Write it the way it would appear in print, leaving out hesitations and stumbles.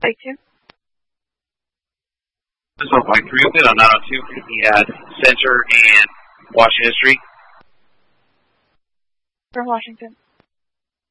Take 2. This is 1.3 open on 902 for the Center and Washington Street. From Washington.